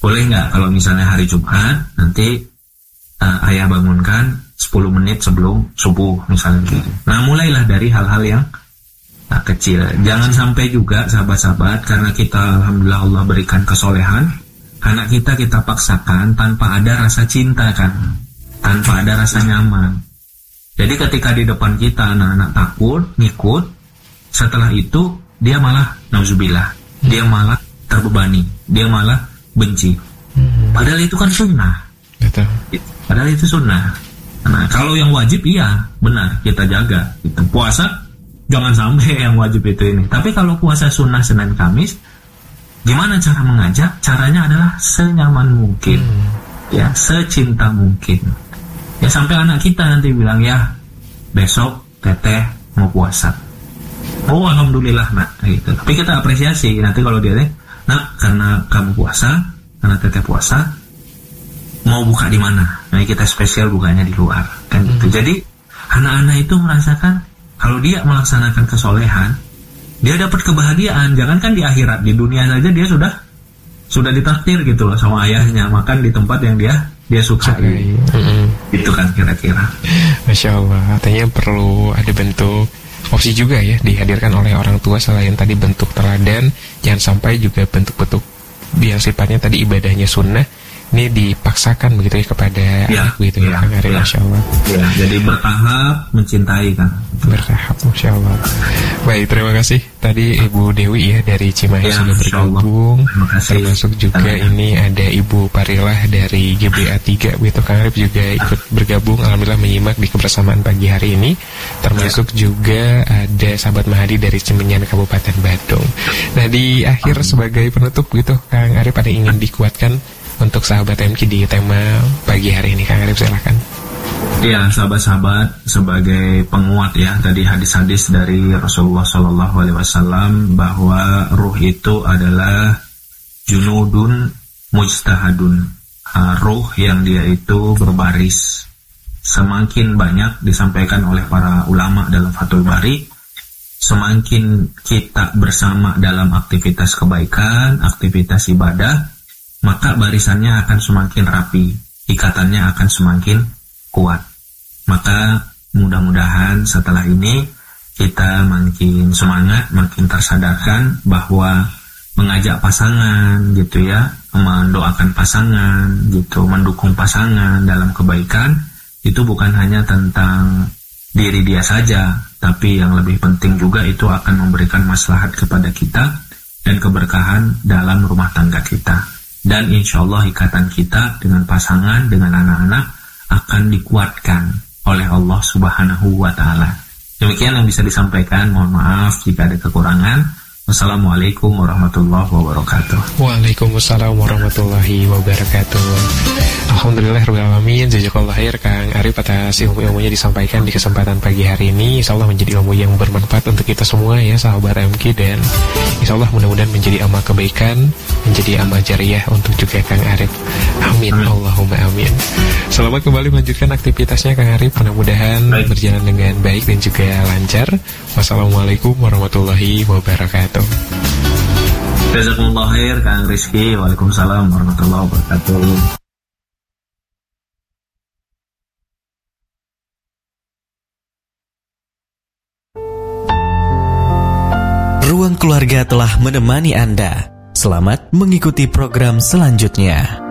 boleh nggak kalau misalnya hari Jumat nanti ayah bangunkan 10 menit sebelum subuh misalnya gitu. Nah mulailah dari hal-hal yang kecil. Jangan sampai juga sahabat-sahabat, karena kita alhamdulillah Allah berikan kesolehan, anak kita paksakan tanpa ada rasa cinta kan, tanpa ada rasa nyaman. Jadi ketika di depan kita anak-anak takut, ngikut, setelah itu dia malah nauzubillah, dia malah terbebani, dia malah benci. Padahal itu kan sunnah. Betul. Padahal itu sunnah. Nah kalau yang wajib iya benar kita jaga. Kita puasa jangan sampai yang wajib itu ini. Tapi kalau puasa sunnah Senin Kamis, gimana cara mengajak? Caranya adalah senyaman mungkin, ya secinta mungkin. Ya sampai anak kita nanti bilang, ya besok teteh mau puasa. Oh alhamdulillah nak, gitu. Tapi kita apresiasi nanti kalau dia nak karena kamu puasa, karena teteh puasa, mau buka di mana? Nah kita spesial bukanya di luar, kan gitu. Jadi anak-anak itu merasakan kalau dia melaksanakan kesolehan, dia dapat kebahagiaan. Jangankan di akhirat, di dunia saja dia sudah ditakdir gitu loh sama ayahnya, makan di tempat yang dia sukai. Itu kan kira-kira. Masya Allah. Artinya perlu ada bentuk opsi juga ya dihadirkan oleh orang tua, selain tadi bentuk teladan, jangan sampai juga bentuk-bentuk yang sifatnya tadi ibadahnya sunnah ini dipaksakan begitu ya kepada anak gitu ya, Kang Arif. Masya Allah. Ya, jadi bertahap mencintai kan. Bertahap, Masya Allah. Baik, terima kasih tadi Ibu Dewi ya dari Cimahi sudah bergabung. Termasuk juga ini ada Ibu Parilah dari GBA 3 gitu, Kang Arif juga ikut bergabung. Alhamdulillah menyimak di kebersamaan pagi hari ini. Termasuk juga ada sahabat Mahadi dari Cimenyan Kabupaten Badung. Nah di akhir sebagai penutup gitu, Kang Arif ada ingin dikuatkan untuk sahabat MQ di tema pagi hari ini, Kang Arif silahkan. Ya sahabat-sahabat, sebagai penguat ya tadi hadis-hadis dari Rasulullah SAW bahwa ruh itu adalah junudun mujtahadun, ruh yang dia itu berbaris. Semakin banyak disampaikan oleh para ulama dalam Fathul Bari, semakin kita bersama dalam aktivitas kebaikan, aktivitas ibadah, maka barisannya akan semakin rapi, ikatannya akan semakin kuat. Maka mudah-mudahan setelah ini kita makin semangat, makin tersadarkan bahwa mengajak pasangan gitu ya, mendoakan pasangan gitu, mendukung pasangan dalam kebaikan, itu bukan hanya tentang diri dia saja, tapi yang lebih penting juga itu akan memberikan maslahat kepada kita dan keberkahan dalam rumah tangga kita. Dan insya Allah ikatan kita dengan pasangan, dengan anak-anak akan dikuatkan oleh Allah Subhanahu wa Ta'ala. Demikian yang bisa disampaikan. Mohon maaf jika ada kekurangan. Wassalamualaikum warahmatullahi wabarakatuh. Waalaikumsalam warahmatullahi wabarakatuh. Alhamdulillahirabbil alamin. Jazakallahu khair Kang Arif atas ilmu-ilmunya disampaikan di kesempatan pagi hari ini. Insyaallah menjadi ilmu yang bermanfaat untuk kita semua ya sahabat MQ, dan insyaallah mudah-mudahan menjadi amal kebaikan, menjadi amal jariah untuk juga Kang Arif. Amin. Allahumma amin. Selamat kembali melanjutkan aktivitasnya Kang Arif. Mudah-mudahan berjalan dengan baik dan juga lancar. Wassalamualaikum warahmatullahi wabarakatuh. Jazakumullah khair Kang Rizky. Waalaikumsalam warahmatullahi wabarakatuh. Ruang Keluarga telah menemani Anda. Selamat mengikuti program selanjutnya.